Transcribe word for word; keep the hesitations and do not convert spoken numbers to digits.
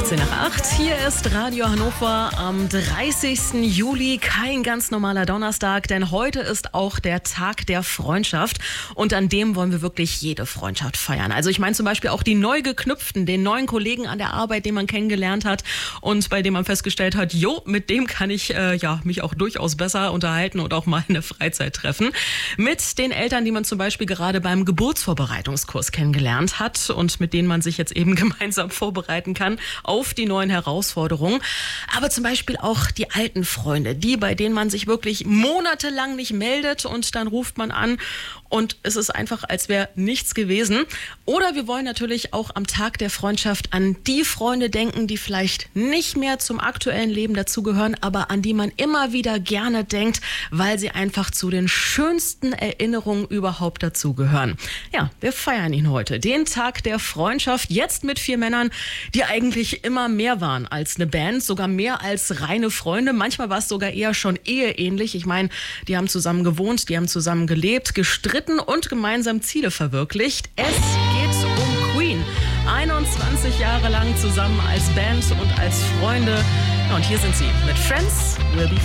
achtzehn nach acht. Hier ist Radio Hannover am dreißigsten Juli. Kein ganz normaler Donnerstag, denn heute ist auch der Tag der Freundschaft. Und an dem wollen wir wirklich jede Freundschaft feiern. Also ich meine zum Beispiel auch die neu geknüpften, den neuen Kollegen an der Arbeit, den man kennengelernt hat und bei dem man festgestellt hat, jo, mit dem kann ich äh, ja, mich auch durchaus besser unterhalten und auch mal in der Freizeit treffen. Mit den Eltern, die man zum Beispiel gerade beim Geburtsvorbereitungskurs kennengelernt hat und mit denen man sich jetzt eben gemeinsam vorbereiten kann auf die neuen Herausforderungen. Aber zum Beispiel auch die alten Freunde, die, bei denen man sich wirklich monatelang nicht meldet und dann ruft man an und es ist einfach, als wäre nichts gewesen. Oder wir wollen natürlich auch am Tag der Freundschaft an die Freunde denken, die vielleicht nicht mehr zum aktuellen Leben dazugehören, aber an die man immer wieder gerne denkt, weil sie einfach zu den schönsten Erinnerungen überhaupt dazugehören. Ja, wir feiern ihn heute, den Tag der Freundschaft, jetzt mit vier Männern, die eigentlich immer mehr waren als eine Band, sogar mehr als reine Freunde. Manchmal war es sogar eher schon eheähnlich. Ich meine, die haben zusammen gewohnt, die haben zusammen gelebt, gestritten und gemeinsam Ziele verwirklicht. Es geht um Queen. einundzwanzig Jahre lang zusammen als Band und als Freunde. Ja, und hier sind sie mit Friends Will Be